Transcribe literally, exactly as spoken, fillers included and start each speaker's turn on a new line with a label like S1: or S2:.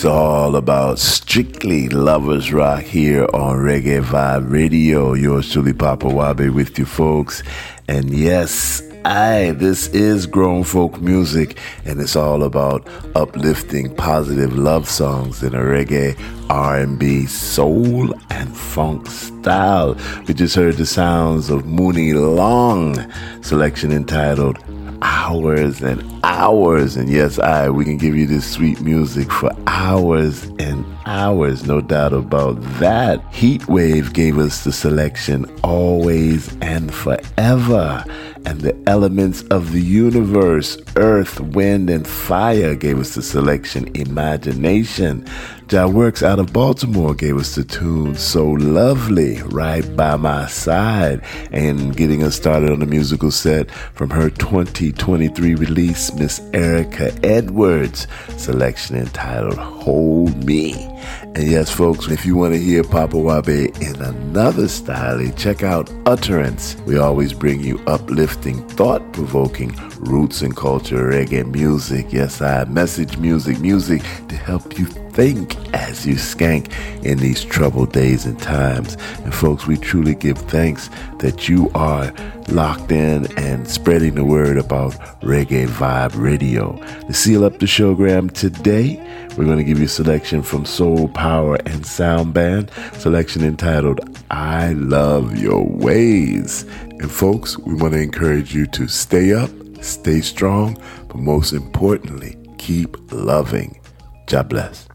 S1: It's all about strictly lovers rock here on Reggae Vibe Radio. Yours truly, Papa Wabe, with you folks. And yes, I, this is grown folk music, and it's all about uplifting, positive love songs in a reggae, R and B, soul, and funk style. We just heard the sounds of Mooney Long, selection entitled Hours and Hours. And yes, I, we can give you this sweet music for hours and hours, no doubt about that. Heatwave gave us the selection Always and Forever. And the elements of the universe, Earth, Wind, and Fire, gave us the selection Imagination. Jah Works out of Baltimore gave us the tune So Lovely, Right By My Side. And getting us started on the musical set from her twenty twenty-three release, Miss Erica Edwards, selection entitled Hold Me. And yes, folks, if you want to hear Papa Wabe in another style, check out Utterance. We always bring you uplifting, thought-provoking, roots and culture reggae music. Yes, I message music, music to help you think as you skank in these troubled days and times. And folks, we truly give thanks that you are locked in and spreading the word about Reggae Vibe Radio. To seal up the showgram today, we're going to give you a selection from Soul Power and Sound Band, selection entitled I Love Your Ways. And folks, we want to encourage you to stay up, stay strong, but most importantly, keep loving. God bless.